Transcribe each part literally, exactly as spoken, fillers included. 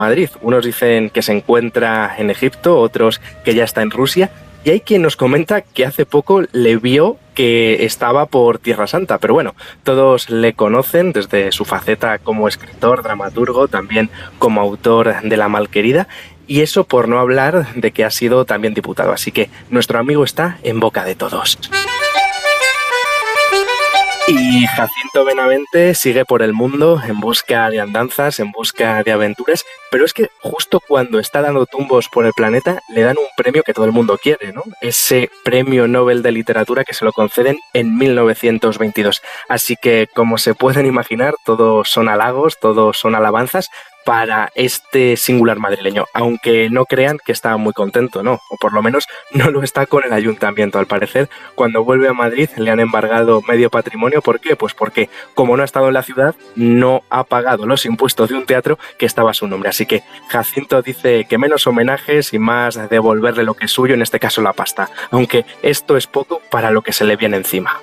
Madrid. Unos dicen que se encuentra en Egipto, otros que ya está en Rusia. Y hay quien nos comenta que hace poco le vio que estaba por Tierra Santa, pero bueno, todos le conocen desde su faceta como escritor, dramaturgo, también como autor de La Malquerida, y eso por no hablar de que ha sido también diputado, así que nuestro amigo está en boca de todos. Y Jacinto Benavente sigue por el mundo en busca de andanzas, en busca de aventuras, pero es que justo cuando está dando tumbos por el planeta le dan un premio que todo el mundo quiere, ¿no? Ese premio Nobel de Literatura que se lo conceden en mil novecientos veintidós. Así que, como se pueden imaginar, todos son halagos, todos son alabanzas para este singular madrileño, aunque no crean que está muy contento, ¿no? O por lo menos no lo está con el ayuntamiento. Al parecer, cuando vuelve a Madrid le han embargado medio patrimonio. ¿Por qué? Pues porque, como no ha estado en la ciudad, no ha pagado los impuestos de un teatro que estaba a su nombre. Así que Jacinto dice que menos homenajes y más devolverle lo que es suyo, en este caso la pasta, aunque esto es poco para lo que se le viene encima.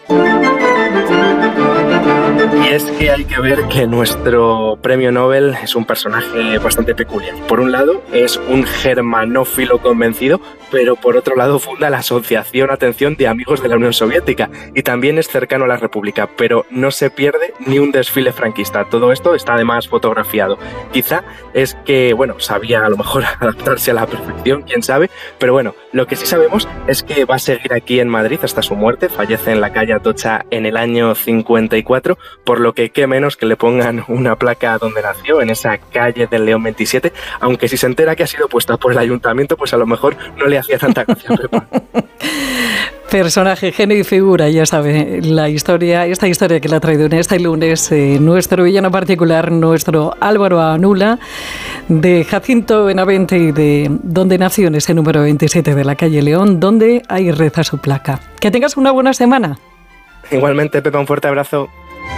Y es que hay que ver que nuestro premio Nobel es un personaje bastante peculiar. Por un lado, es un germanófilo convencido, pero por otro lado funda la Asociación Atención de Amigos de la Unión Soviética y también es cercano a la República, pero no se pierde ni un desfile franquista. Todo esto está además fotografiado. Quizá es que, bueno, sabía a lo mejor adaptarse a la perfección, quién sabe, pero bueno, lo que sí sabemos es que va a seguir aquí en Madrid hasta su muerte. Fallece en la calle Atocha en el año cincuenta y cuatro, por lo que qué menos que le pongan una placa donde nació, en esa calle del León veintisiete, aunque si se entera que ha sido puesta por el ayuntamiento, pues a lo mejor no le hacía tanta gracia. Personaje, genio y figura, ya sabe, la historia, esta historia que le ha traído en este lunes eh, nuestro villano particular, nuestro Álvaro Anula, de Jacinto Benavente y de donde nació, en ese número veintisiete de la calle León, donde ahí reza su placa. Que tengas una buena semana. Igualmente, Pepa, un fuerte abrazo.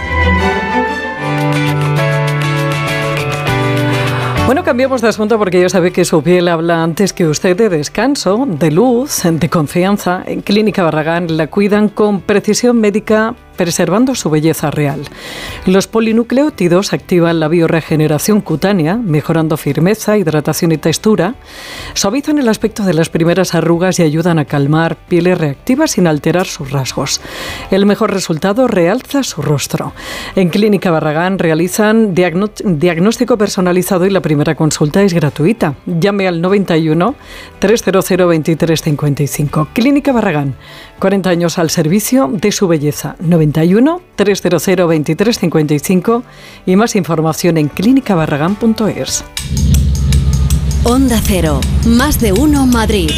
Bueno, cambiamos de asunto porque ya sabe que su piel habla antes que usted de descanso, de luz, de confianza. En Clínica Barragán la cuidan con precisión médica, preservando su belleza real. Los polinucleótidos activan la bioregeneración cutánea, mejorando firmeza, hidratación y textura, suavizan el aspecto de las primeras arrugas y ayudan a calmar pieles reactivas sin alterar sus rasgos. El mejor resultado realza su rostro. En Clínica Barragán realizan diagno- diagnóstico personalizado y la primera consulta es gratuita. Llame al noventa y uno, trescientos veintitrés cincuenta y cinco. Clínica Barragán, cuarenta años al servicio de su belleza. noventa y uno, trescientos veintitrés cincuenta y cinco y más información en clínica barragán punto es. Onda Cero, más de uno Madrid.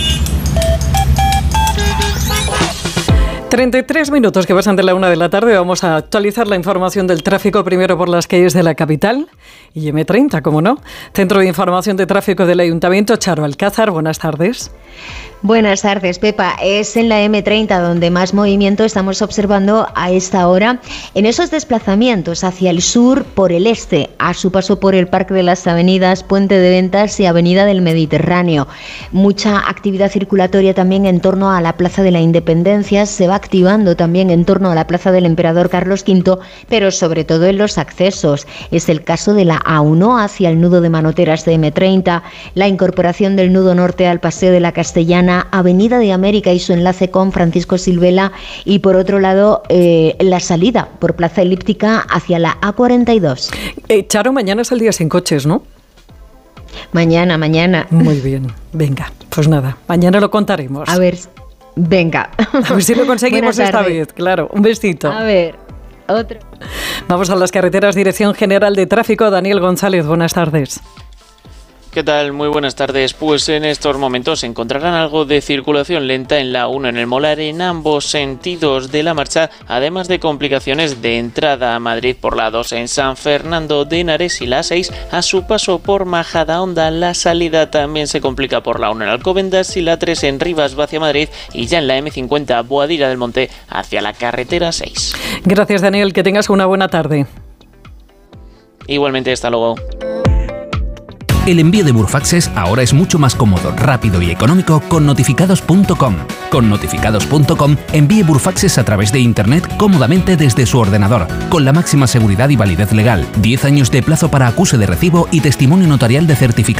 treinta y tres minutos que pasan de la una de la tarde. Vamos a actualizar la información del tráfico primero por las calles de la capital y eme treinta, como no. Centro de Información de Tráfico del Ayuntamiento, Charo Alcázar, buenas tardes. Buenas tardes, Pepa. Es en la eme treinta donde más movimiento estamos observando a esta hora en esos desplazamientos hacia el sur por el este, a su paso por el Parque de las Avenidas, Puente de Ventas y Avenida del Mediterráneo. Mucha actividad circulatoria también en torno a la Plaza de la Independencia, se va activando también en torno a la Plaza del Emperador Carlos quinto, pero sobre todo en los accesos. Es el caso de la A uno hacia el nudo de Manoteras de eme treinta, la incorporación del nudo norte al Paseo de la Castellana, Avenida de América y su enlace con Francisco Silvela, y por otro lado eh, la salida por Plaza Elíptica hacia la A cuarenta y dos. Eh, Charo, mañana es el día sin coches, ¿no? Mañana, mañana. Muy bien, venga, pues nada, mañana lo contaremos. A ver, venga. A ver si lo conseguimos esta vez, claro. Un besito. A ver, otro. Vamos a las carreteras, Dirección General de Tráfico, Daniel González, buenas tardes. ¿Qué tal? Muy buenas tardes. Pues en estos momentos encontrarán algo de circulación lenta en la uno en el Molar en ambos sentidos de la marcha, además de complicaciones de entrada a Madrid por la dos en San Fernando de Henares y la seis a su paso por Majadahonda. La salida también se complica por la uno en Alcobendas y la tres en Rivas hacia Madrid, y ya en la eme cincuenta Boadilla del Monte hacia la carretera seis. Gracias, Daniel, que tengas una buena tarde. Igualmente, hasta luego. El envío de Burfaxes ahora es mucho más cómodo, rápido y económico con notificados punto com. Con notificados punto com envíe Burfaxes a través de Internet cómodamente desde su ordenador, con la máxima seguridad y validez legal, diez años de plazo para acuse de recibo y testimonio notarial de certificado